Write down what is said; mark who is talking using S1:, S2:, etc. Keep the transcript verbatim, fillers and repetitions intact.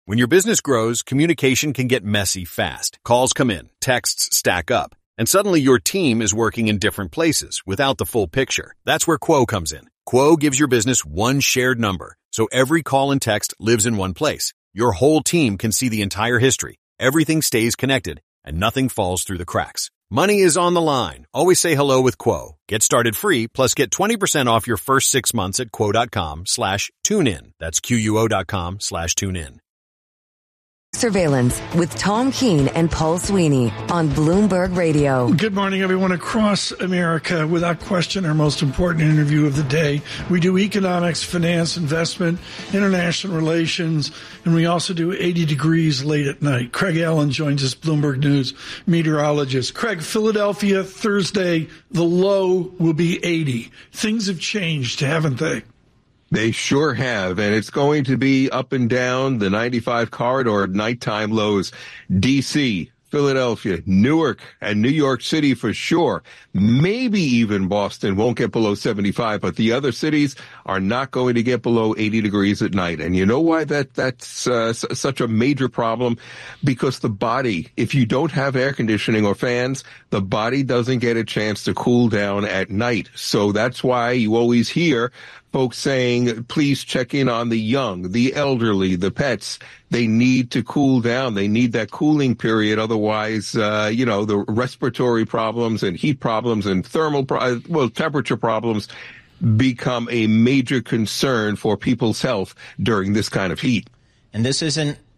S1: When your business grows, communication can get messy fast. Calls come in, texts stack up, and suddenly your team is working in different places without the full picture. That's where Quo comes in. Quo gives your business one shared number, so every call and text lives in one place. Your whole team can see the entire history. Everything stays connected, and nothing falls through the cracks. Money is on the line. Always say hello with Quo. Get started free, plus get twenty percent off your first six months at quo.com slash tune in. That's Q-U-O dot com slash tune in.
S2: Surveillance with Tom Keene and Paul Sweeney on Bloomberg Radio.
S3: Good morning, everyone across America. Without question, our most important interview of the day. We do economics, finance, investment, international relations, and we also do eighty degrees late at night. Craig Allen joins us, Bloomberg News meteorologist. Craig, Philadelphia, Thursday, the low will be eighty. Things have changed, haven't they?
S4: They sure have, and it's going to be up and down the ninety-five corridor at nighttime lows. D C, Philadelphia, Newark, and New York City for sure. Maybe even Boston won't get below seventy-five, but the other cities are not going to get below eighty degrees at night. And you know why that that's uh, s- such a major problem? Because the body, if you don't have air conditioning or fans, the body doesn't get a chance to cool down at night. So that's why you always hear folks saying, please check in on the young, the elderly, the pets. They need to cool down. They need that cooling period. Otherwise, uh, you know, the respiratory problems and heat problems and thermal, pro- well, temperature problems become a major concern for people's health during this kind of heat.
S5: And this isn't